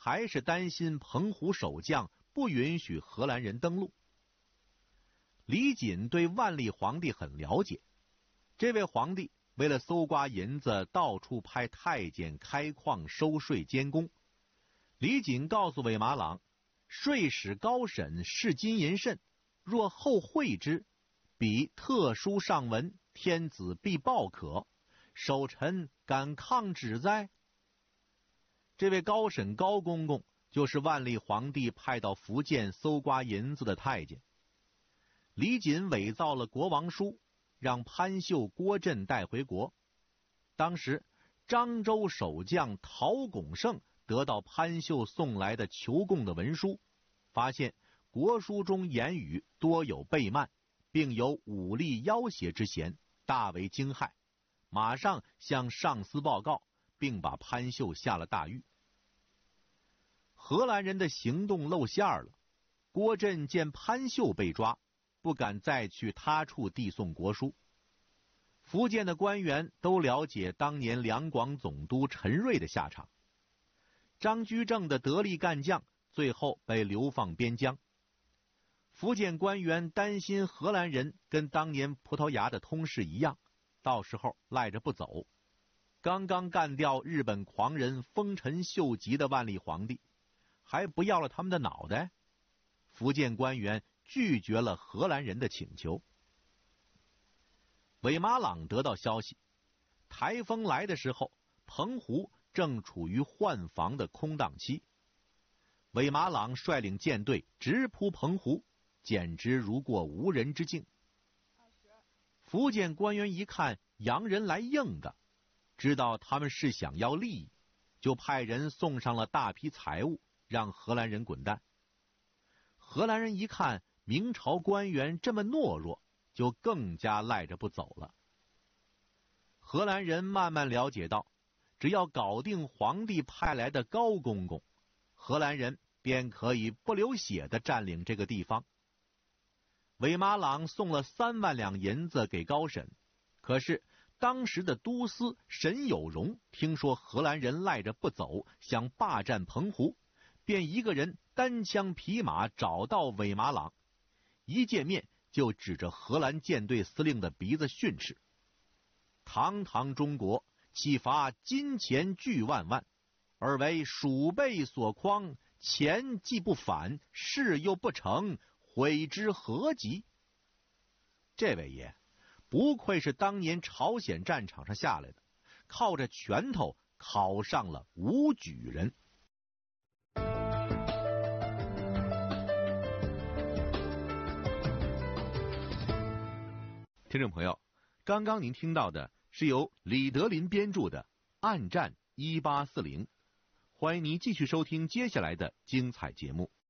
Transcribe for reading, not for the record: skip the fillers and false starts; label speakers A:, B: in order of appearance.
A: 还是担心澎湖守将不允许荷兰人登陆。李锦对万历皇帝很了解，这位皇帝为了搜刮银子，到处派太监开矿收税监工。李锦告诉韦马朗，税使高审视金银甚，若后会之，彼特书上文，天子必报可，守臣敢抗旨哉？这位高审高公公就是万历皇帝派到福建搜刮银子的太监。李锦伪造了国王书，让潘秀、郭振带回国。当时漳州守将陶拱胜得到潘秀送来的求贡的文书，发现国书中言语多有背慢，并有武力要挟之嫌，大为惊骇，马上向上司报告，并把潘秀下了大狱。荷兰人的行动露馅了，郭振见潘秀被抓，不敢再去他处递送国书。福建的官员都了解当年两广总督陈瑞的下场，张居正的得力干将最后被流放边疆。福建官员担心荷兰人跟当年葡萄牙的通事一样，到时候赖着不走。刚刚干掉日本狂人丰臣秀吉的万历皇帝，还不要了他们的脑袋？福建官员拒绝了荷兰人的请求。韦马朗得到消息，台风来的时候，澎湖正处于换防的空档期。韦马朗率领舰队直扑澎湖，简直如过无人之境。福建官员一看洋人来硬的，知道他们是想要利益，就派人送上了大批财物，让荷兰人滚蛋。荷兰人一看明朝官员这么懦弱，就更加赖着不走了。荷兰人慢慢了解到，只要搞定皇帝派来的高公公，荷兰人便可以不流血地占领这个地方。韦马朗送了3万两银子给高审，可是当时的都司沈有容听说荷兰人赖着不走，想霸占澎湖，便一个人单枪匹马找到韦马朗，一见面就指着荷兰舰队司令的鼻子训斥：堂堂中国，岂乏金钱巨万万，而为鼠辈所诓，钱既不返，事又不成，悔之何及？这位爷不愧是当年朝鲜战场上下来的，靠着拳头考上了武举人。听众朋友，刚刚您听到的是由李德林编著的《暗战1840》，欢迎您继续收听接下来的精彩节目。